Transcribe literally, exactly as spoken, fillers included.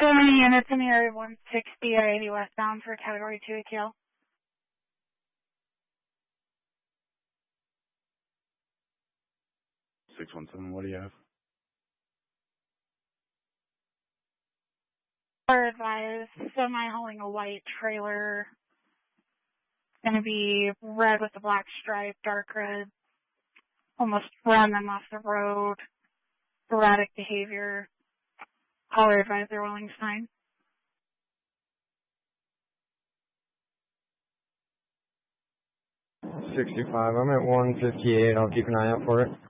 many units in the area one sixty I eighty westbound for category two A T L? six one seven, what do you have? Or advise, semi hauling a white trailer. It's going to be red with a black stripe, dark red. Almost run them off the road. Erratic behavior. Caller advisor Willingstein. sixty-five, I'm at one fifty-eight. I'll keep an eye out for it.